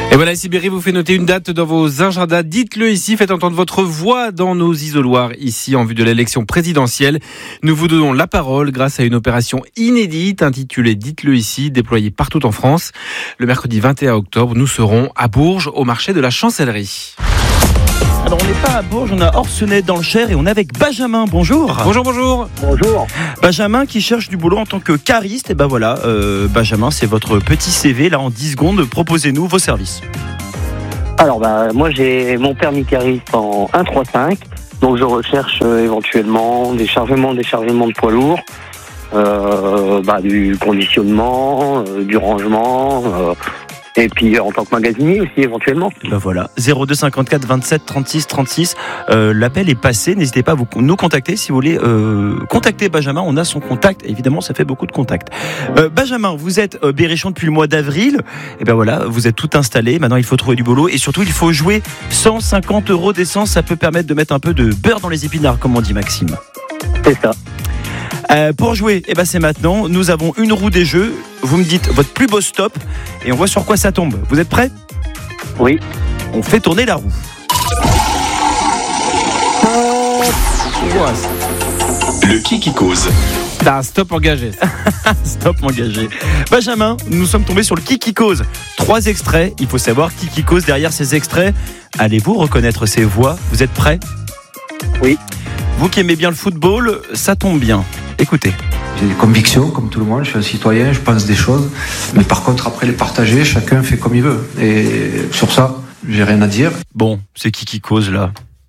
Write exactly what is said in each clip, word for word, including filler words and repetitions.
Et voilà, Sibérie vous fait noter une date dans vos agendas. Dites-le ici, faites entendre votre voix dans nos isoloirs ici en vue de l'élection présidentielle. Nous vous donnons la parole grâce à une opération inédite intitulée Dites-le ici, déployée partout en France. Le mercredi vingt et un octobre, nous serons à Bourges au marché de la Chancellerie. Alors on n'est pas à Bourges, on est à Orcenay dans le Cher et on est avec Benjamin. Bonjour. Bonjour, bonjour. Bonjour. Benjamin qui cherche du boulot en tant que cariste. Et ben voilà, euh, Benjamin, c'est votre petit C V là en dix secondes. Proposez-nous vos services. Alors bah moi j'ai mon permis cariste en un trois cinq, donc je recherche euh, éventuellement des chargements, déchargements de poids lourds, euh, bah, du conditionnement, euh, du rangement. Euh, Et puis en tant que magasinier aussi éventuellement. Ben voilà, zéro deux cinquante-quatre vingt-sept trente-six trente-six. Euh, l'appel est passé. N'hésitez pas à vous, nous contacter si vous voulez euh, contacter Benjamin. On a son contact. Évidemment, ça fait beaucoup de contacts. Euh, Benjamin, vous êtes euh, berrichon depuis le mois d'avril. Et ben voilà, vous êtes tout installé. Maintenant, il faut trouver du boulot et surtout, il faut jouer cent cinquante euros d'essence. Ça peut permettre de mettre un peu de beurre dans les épinards, comme on dit Maxime. C'est ça. Euh, pour jouer, eh ben c'est maintenant. Nous avons une roue des jeux. Vous me dites votre plus beau stop et on voit sur quoi ça tombe. Vous êtes prêts ? Oui. On fait tourner la roue. Le qui qui cause. T'as un stop engagé. Stop engagé. Benjamin, nous sommes tombés sur le qui qui cause. Trois extraits. Il faut savoir qui qui cause derrière ces extraits. Allez-vous reconnaître ces voix ? Vous êtes prêts ? Oui. Vous qui aimez bien le football, ça tombe bien. Écoutez. J'ai des convictions, comme tout le monde, je suis un citoyen, je pense des choses. Mais par contre, après les partager, chacun fait comme il veut. Et sur ça, j'ai rien à dire. Bon, c'est qui qui cause là ?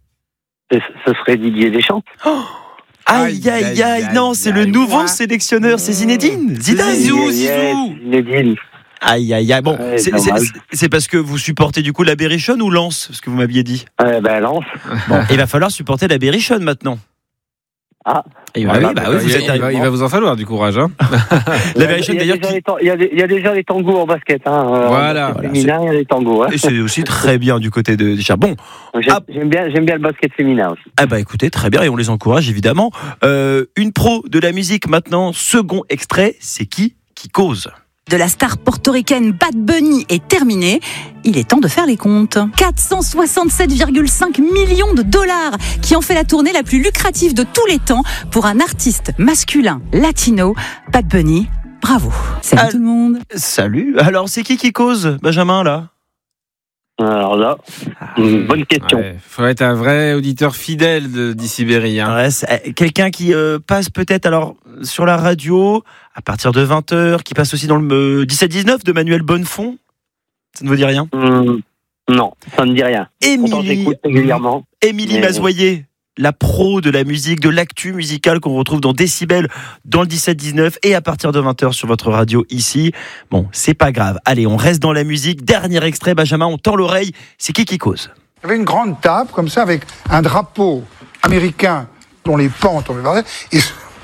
Ce ce serait Didier Deschamps. Oh aïe, aïe, aïe, aïe, non, c'est le nouveau sélectionneur, c'est Zinedine. Zidane. Zizou, Yes, Zizou. Zinedine. Aïe, aïe, aïe. Bon, Ouais, c'est, dommage. c'est, c'est parce que vous supportez du coup la Berrichonne ou Lens, ce que vous m'aviez dit. Euh, ben Lens. Bon, il va falloir supporter la Berrichonne maintenant. Ah. Et Ouais, bah oui, bah, bah bah, oui, il, vous va- êtes il va, arrivé. il va vous en falloir du courage. Hein. La Berrichonne Il y a d'ailleurs déjà qui- les tan- il y a des- il y a déjà les tangos en basket. Hein. Euh, Voilà. En basket Voilà, féminin, il y a les tangos. Hein. Et c'est aussi très bien du côté de Richard. Bon, J'aime, Ah. j'aime bien, j'aime bien le basket féminin aussi. ah bah écoutez, très bien et on les encourage évidemment. Euh, une pro de la musique maintenant, second extrait, c'est qui qui cause ? De la star portoricaine Bad Bunny est terminée. Il est temps de faire les comptes. quatre cent soixante-sept virgule cinq millions de dollars qui en fait la tournée la plus lucrative de tous les temps pour un artiste masculin latino. Bad Bunny, bravo. Salut Ah. tout le monde. Salut. Alors c'est qui qui cause, Benjamin là ? Alors là, une bonne question. Ouais, faut être un vrai auditeur fidèle de, d'Issibérie. Hein. Ouais, c'est quelqu'un qui euh, passe peut-être alors sur la radio à partir de vingt heures, qui passe aussi dans le euh, dix-sept dix-neuf de Manuel Bonnefond. Ça ne vous dit rien ? Hum, non, ça ne me dit rien. Pourtant, Émilie, j'écoute régulièrement. Émilie Mais- Mazoyer, la pro de la musique, de l'actu musicale qu'on retrouve dans Décibel, dans le dix-sept dix-neuf et à partir de vingt heures sur votre radio ici. Bon, c'est pas grave. Allez, on reste dans la musique. Dernier extrait, Benjamin, on tend l'oreille. C'est qui qui cause ? Il y avait une grande table, comme ça, avec un drapeau américain dont les pans tombaient par terre. Et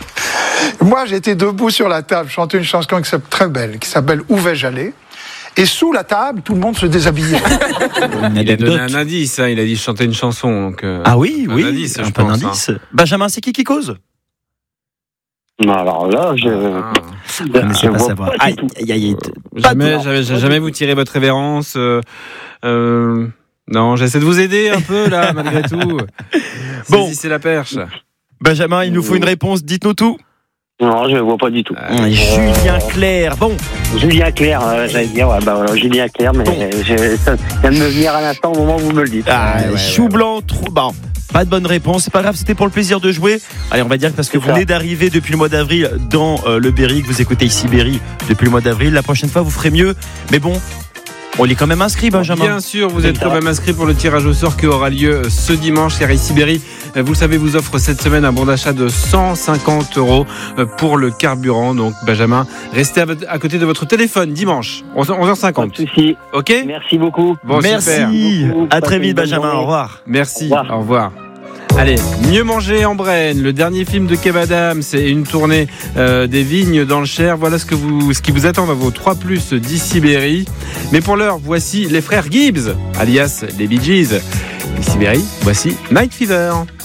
moi, j'étais debout sur la table, je chantais une chanson qui s'appelle très belle, qui s'appelle Où vais-je aller ? Et sous la table, tout le monde se déshabillait. Une Il a donné anecdote. un indice, hein, il a dit chanter une chanson. Donc, euh, Ah oui, un oui, indice, un je peu pense, d'indice. Benjamin, c'est qui qui cause ? Non, alors là, je. Ah. Je ne sais pas vois savoir. pas du Aïe, tout. aïe, aïe, Euh, pas jamais, de- jamais, jamais vous tirez votre révérence. Euh, euh, non, j'essaie de vous aider un peu là, malgré tout. Bon. Saisissez la perche. Benjamin, il nous faut une réponse. Dites-nous tout. Non, je vois pas du tout. Euh, Julien Clerc. Bon, Julien Clerc, euh, j'allais dire, ouais, bah voilà, Julien Clerc, mais Bon. je, ça vient de me venir à l'instant au moment où vous me le dites. ah, ouais, chou ouais. blanc, trop bon. Pas de bonne réponse, c'est pas grave, c'était pour le plaisir de jouer. Allez, on va dire que parce que C'est vous ça. venez d'arriver depuis le mois d'avril dans euh, le Berry, que vous écoutez ici Berry depuis le mois d'avril. La prochaine fois, vous ferez mieux. Mais bon, on est quand même inscrit, Benjamin. Bien sûr, vous C'est êtes ça. quand même inscrit pour le tirage au sort qui aura lieu ce dimanche. Car Sibérie, vous le savez, vous offre cette semaine un bon d'achat de cent cinquante euros pour le carburant. Donc, Benjamin, restez à, votre- à côté de votre téléphone dimanche, onze heures Pas de cinquante. soucis. Ok ? Merci beaucoup. Bon, super. Merci. Beaucoup. À très Passez vite, une bonne Benjamin. journée. Au revoir. Merci, Au revoir. au revoir. Allez, Mieux manger en Brenne, le dernier film de Kev Adams et une tournée euh, des vignes dans le Cher. Voilà ce, que vous, ce qui vous attend dans vos trois plus d'Issibérie. Mais pour l'heure, voici les frères Gibbs, alias les Bee Gees. Issibérie, voici Night Fever.